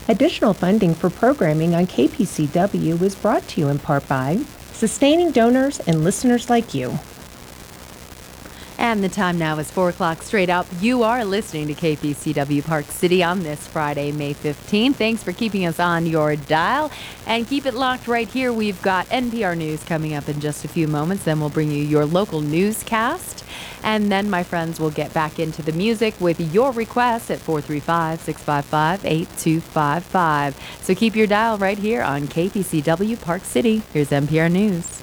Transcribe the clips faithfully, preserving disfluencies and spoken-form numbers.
Additional funding for programming on K P C W is brought to you in part by sustaining donors and listeners like you. And the time now is four o'clock straight up. You are listening to K P C W Park City on this Friday, May fifteenth. Thanks for keeping us on your dial. And keep it locked right here. We've got N P R News coming up in just a few moments. Then we'll bring you your local newscast. And then, my friends, we'll get back into the music with your requests at four three five, six five five, eight two five five. So keep your dial right here on K P C W Park City. Here's N P R News.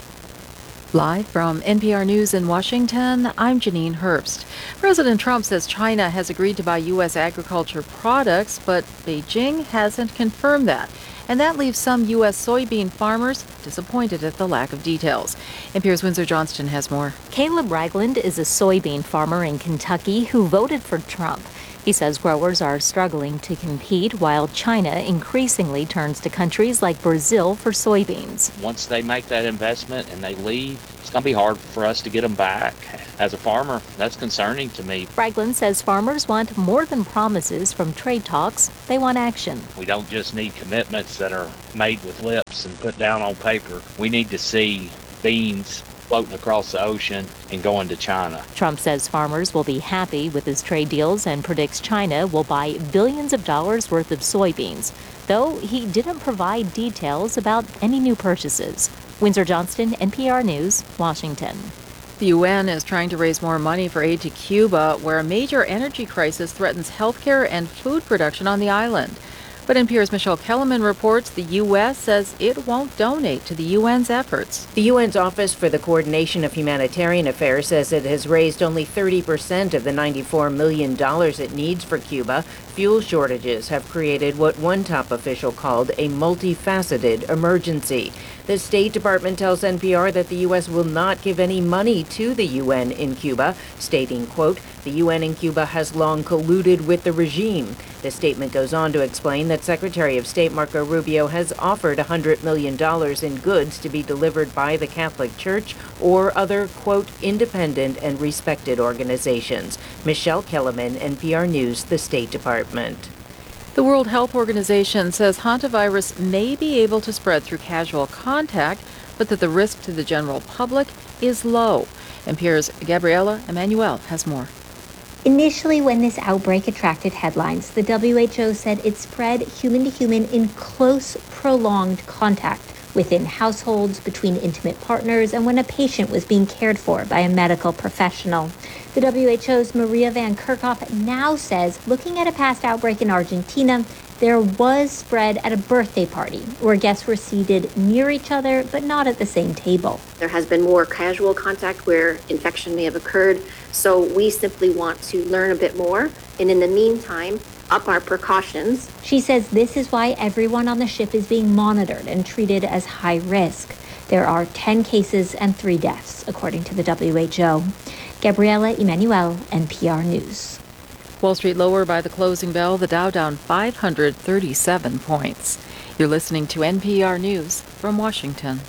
Live from N P R News in Washington, I'm Janine Herbst. President Trump says China has agreed to buy U S agriculture products, but Beijing hasn't confirmed that. And that leaves some U S soybean farmers disappointed at the lack of details. N P R's Windsor Johnston has more. Caleb Ragland is a soybean farmer in Kentucky who voted for Trump. He says growers are struggling to compete while China increasingly turns to countries like Brazil for soybeans. Once they make that investment and they leave, it's going to be hard for us to get them back. As a farmer, that's concerning to me. Ragland says farmers want more than promises from trade talks. They want action. We don't just need commitments that are made with lips and put down on paper. We need to see beans floating across the ocean and going to China. Trump says farmers will be happy with his trade deals and predicts China will buy billions of dollars worth of soybeans, though he didn't provide details about any new purchases. Windsor Johnston, N P R News, Washington. The U N is trying to raise more money for aid to Cuba, where a major energy crisis threatens healthcare and food production on the island. But N P R's Michelle Kellerman reports the U S says it won't donate to the U N's efforts. The U N's Office for the Coordination of Humanitarian Affairs says it has raised only thirty percent of the ninety-four million dollars it needs for Cuba. Fuel shortages have created what one top official called a multifaceted emergency. The State Department tells N P R that the U S will not give any money to the U N in Cuba, stating, quote, the U N in Cuba has long colluded with the regime. The statement goes on to explain that Secretary of State Marco Rubio has offered one hundred million dollars in goods to be delivered by the Catholic Church or other, quote, independent and respected organizations. Michelle Kellerman, N P R News, the State Department. The World Health Organization says hantavirus may be able to spread through casual contact, but that the risk to the general public is low. N P R's Gabriela Emanuel has more. Initially, when this outbreak attracted headlines, the W H O said it spread human to human in close, prolonged contact within households, between intimate partners, and when a patient was being cared for by a medical professional. The W H O's Maria Van Kerkhoff now says, looking at a past outbreak in Argentina, there was spread at a birthday party where guests were seated near each other but not at the same table. There has been more casual contact where infection may have occurred, so we simply want to learn a bit more, and in the meantime, up our precautions. She says this is why everyone on the ship is being monitored and treated as high risk. There are ten cases and three deaths, according to the W H O. Gabriela Emanuel, N P R News. Wall Street lower by the closing bell, the Dow down five hundred thirty-seven points. You're listening to N P R News from Washington.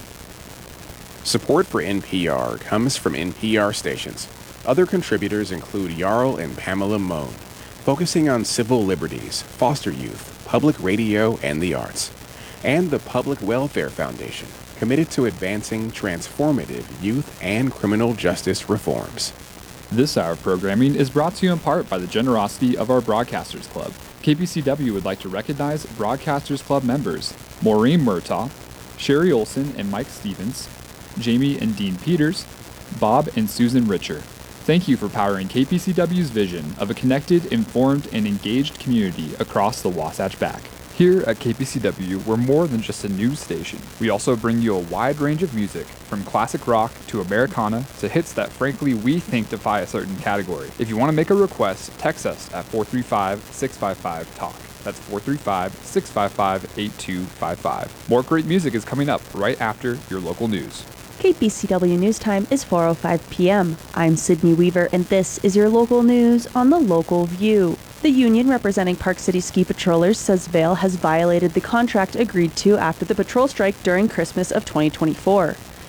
Support for N P R comes from N P R stations. Other contributors include Jarl and Pamela Mohn, focusing on civil liberties, foster youth, public radio, and the arts. And the Public Welfare Foundation, committed to advancing transformative youth and criminal justice reforms. This hour of programming is brought to you in part by the generosity of our Broadcasters Club. K P C W would like to recognize Broadcasters Club members Maureen Murtaugh, Sherry Olson and Mike Stevens, Jamie and Dean Peters, Bob and Susan Richer. Thank you for powering K P C W's vision of a connected, informed, and engaged community across the Wasatch Back. Here at K P C W, we're more than just a news station. We also bring you a wide range of music, from classic rock to Americana to hits that frankly we think defy a certain category. If you want to make a request, text us at four three five, six five five, talk. That's four three five, six five five, eight two five five. More great music is coming up right after your local news. K P C W News Time is four oh five p.m. I'm Sydney Weaver, and this is your local news on the Local View. The union representing Park City ski patrollers says Vail has violated the contract agreed to after the patrol strike during Christmas of twenty twenty-four.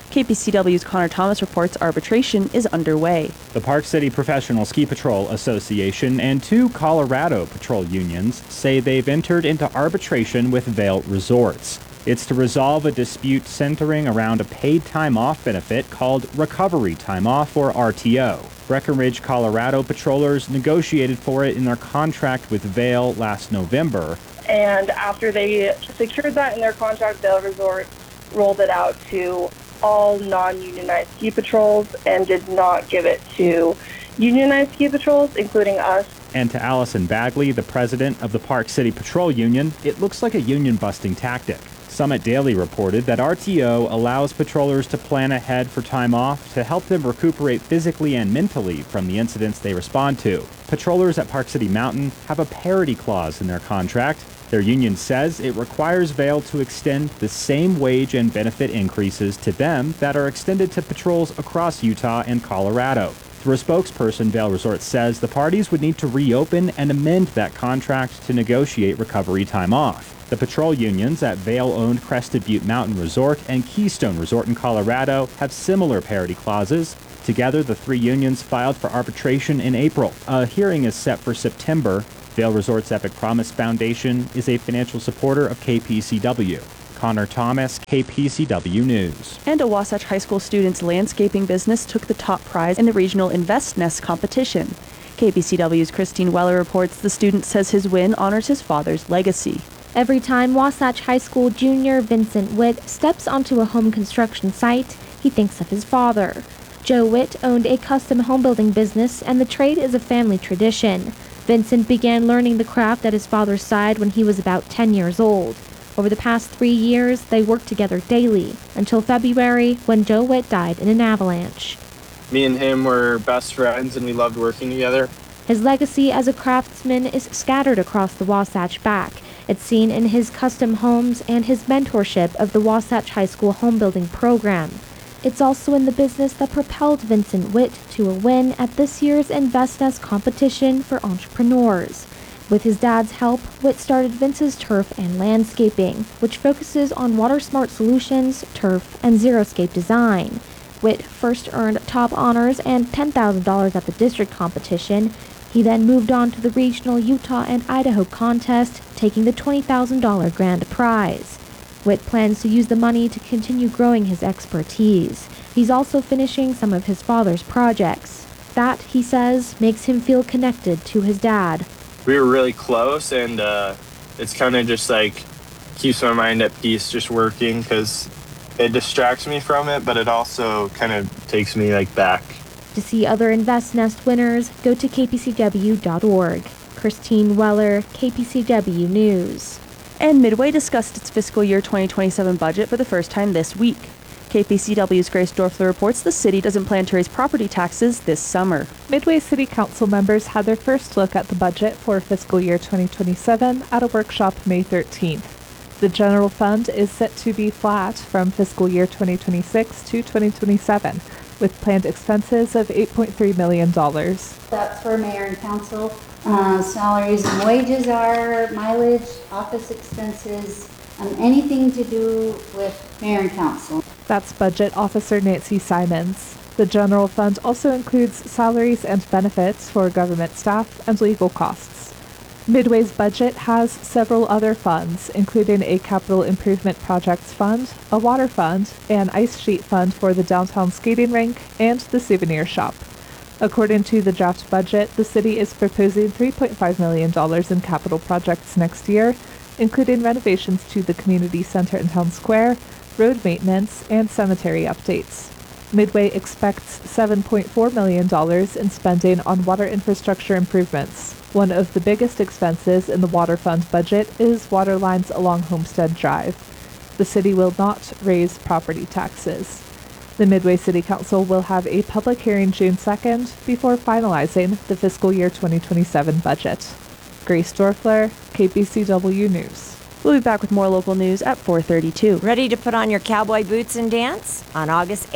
K P C W's Connor Thomas reports arbitration is underway. The Park City Professional Ski Patrol Association and two Colorado patrol unions say they've entered into arbitration with Vail Resorts. It's to resolve a dispute centering around a paid time off benefit called Recovery Time Off, or R T O. Breckenridge, Colorado patrollers negotiated for it in their contract with Vail last November. And after they secured that in their contract, Vail Resorts rolled it out to all non-unionized ski patrols and did not give it to unionized ski patrols, including us. And to Allison Bagley, the president of the Park City Patrol Union, it looks like a union-busting tactic. Summit Daily reported that R T O allows patrollers to plan ahead for time off to help them recuperate physically and mentally from the incidents they respond to. Patrollers at Park City Mountain have a parity clause in their contract. Their union says it requires Vail to extend the same wage and benefit increases to them that are extended to patrols across Utah and Colorado. Through a spokesperson, Vail Resorts says the parties would need to reopen and amend that contract to negotiate recovery time off. The patrol unions at Vail-owned Crested Butte Mountain Resort and Keystone Resort in Colorado have similar parity clauses. Together, the three unions filed for arbitration in April. A hearing is set for September. Vail Resorts Epic Promise Foundation is a financial supporter of K P C W. Connor Thomas, K P C W News. And a Wasatch High School student's landscaping business took the top prize in the regional Invest Nest competition. K P C W's Christine Weller reports the student says his win honors his father's legacy. Every time Wasatch High School junior Vincent Witt steps onto a home construction site, he thinks of his father. Joe Witt owned a custom home building business, and the trade is a family tradition. Vincent began learning the craft at his father's side when he was about ten years old. Over the past three years, they worked together daily, until February, when Joe Witt died in an avalanche. Me and him were best friends, and we loved working together. His legacy as a craftsman is scattered across the Wasatch Back. It's seen in his custom homes and his mentorship of the Wasatch High School home building program. It's also in the business that propelled Vincent Witt to a win at this year's InvestNest competition for entrepreneurs. With his dad's help, Witt started Vince's Turf and Landscaping, which focuses on water-smart solutions, turf, and xeriscape design. Witt first earned top honors and ten thousand dollars at the district competition. He then moved on to the regional Utah and Idaho contest, taking the twenty thousand dollars grand prize. Witt plans to use the money to continue growing his expertise. He's also finishing some of his father's projects. That, he says, makes him feel connected to his dad. We were really close, and uh, it's kind of just like keeps my mind at peace just working, because it distracts me from it, but it also kind of takes me like back. To see other InvestNest winners, go to k p c w dot org. Christine Weller, K P C W News. And Midway discussed its fiscal year twenty twenty-seven budget for the first time this week. K P C W's Grace Dorfler reports the city doesn't plan to raise property taxes this summer. Midway City Council members had their first look at the budget for fiscal year twenty twenty-seven at a workshop May thirteenth. The general fund is set to be flat from fiscal year twenty twenty-six to twenty twenty-seven, with planned expenses of eight point three million dollars. That's for mayor and council. Uh, salaries and wages are mileage, office expenses, um, anything to do with mayor and council. That's Budget Officer Nancy Simons. The general fund also includes salaries and benefits for government staff and legal costs. Midway's budget has several other funds, including a capital improvement projects fund, a water fund, an ice sheet fund for the downtown skating rink, and the souvenir shop. According to the draft budget, the city is proposing three point five million dollars in capital projects next year, including renovations to the community center in Town Square, road maintenance, and cemetery updates. Midway expects seven point four million dollars in spending on water infrastructure improvements. One of the biggest expenses in the water fund budget is water lines along Homestead Drive. The city will not raise property taxes. The Midway City Council will have a public hearing June second before finalizing the fiscal year twenty twenty-seven budget. Grace Dorfler, K P C W News. We'll be back with more local news at four thirty-two. Ready to put on your cowboy boots and dance? On August eighth,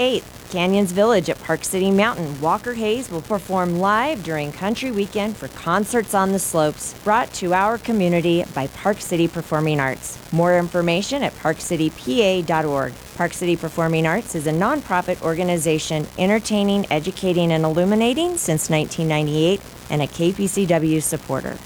Canyons Village at Park City Mountain. Walker Hayes will perform live during Country Weekend for Concerts on the Slopes, brought to our community by Park City Performing Arts. More information at park city p a dot org. Park City Performing Arts is a nonprofit organization entertaining, educating, and illuminating since nineteen ninety-eight and a K P C W supporter.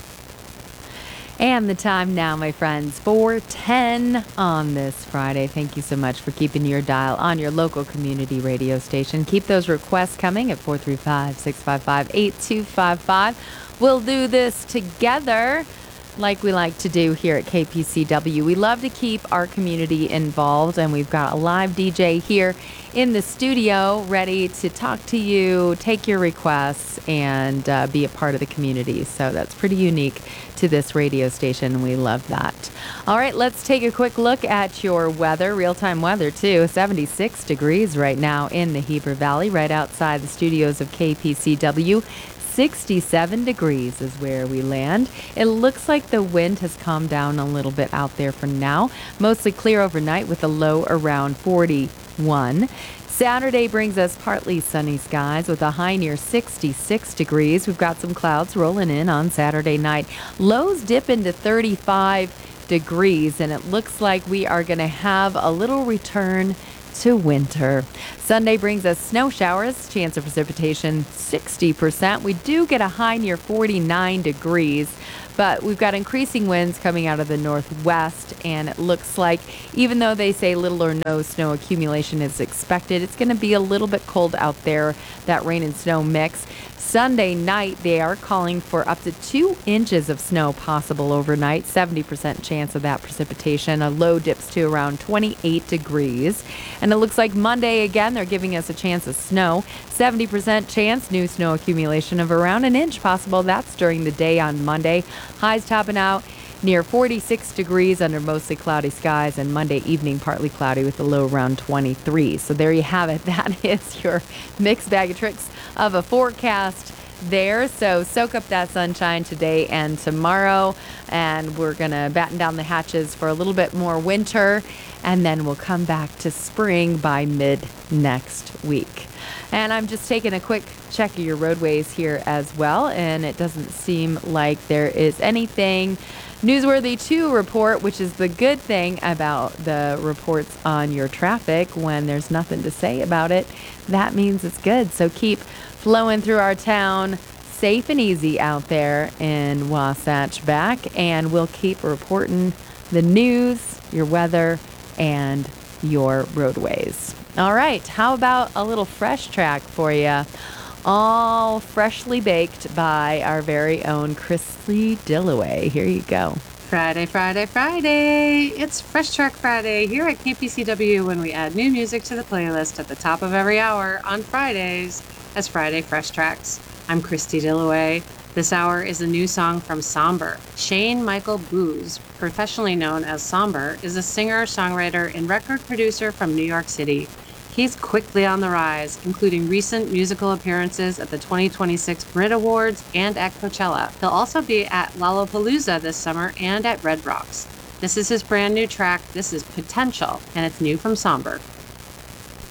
And the time now, my friends, four ten on this Friday. Thank you so much for keeping your dial on your local community radio station. Keep those requests coming at four three five, six five five, eight two five five. We'll do this together like we like to do here at K P C W. We love to keep our community involved, and we've got a live D J here in the studio ready to talk to you, take your requests, and uh, be a part of the community. So that's pretty unique to this radio station, and we love that. All right, let's take a quick look at your weather, real-time weather too. seventy-six degrees right now in the Heber Valley, right outside the studios of K P C W. sixty-seven degrees is where we land. It looks like the wind has calmed down a little bit out there for now. Mostly clear overnight with a low around forty-one. Saturday brings us partly sunny skies with a high near sixty-six degrees. We've got some clouds rolling in on Saturday night. Lows dip into thirty-five degrees, and it looks like we are going to have a little return to winter. Sunday brings us snow showers, chance of precipitation sixty percent. We do get a high near forty-nine degrees, but we've got increasing winds coming out of the northwest, and it looks like even though they say little or no snow accumulation is expected, it's going to be a little bit cold out there, that rain and snow mix. Sunday night, they are calling for up to two inches of snow possible overnight, seventy percent chance of that precipitation. A low dips to around twenty-eight degrees. And it looks like Monday, again, they're giving us a chance of snow. seventy percent chance, new snow accumulation of around an inch possible. That's during the day on Monday. Highs topping out near forty-six degrees under mostly cloudy skies, and Monday evening partly cloudy with a low around twenty-three. So there you have it. That is your mixed bag of tricks of a forecast there. So soak up that sunshine today and tomorrow, and we're going to batten down the hatches for a little bit more winter, and then we'll come back to spring by mid next week. And I'm just taking a quick check of your roadways here as well, and it doesn't seem like there is anything newsworthy to report, which is the good thing about the reports on your traffic. When there's nothing to say about it, that means it's good. So keep flowing through our town safe and easy out there in Wasatch back, and we'll keep reporting the news, your weather, and your roadways. All right, how about a little fresh track for you? All freshly baked by our very own Christy Dillaway. Here you go. Friday, Friday, Friday. It's Fresh Track Friday here at K P C W, when we add new music to the playlist at the top of every hour on Fridays as Friday Fresh Tracks. I'm Christy Dillaway. This hour is a new song from Somber. Shane Michael Booz, professionally known as Somber, is a singer, songwriter, and record producer from New York City. He's quickly on the rise, including recent musical appearances at the twenty twenty-six Brit Awards and at Coachella. He'll also be at Lollapalooza this summer and at Red Rocks. This is his brand new track. This is Potential, and it's new from Somber.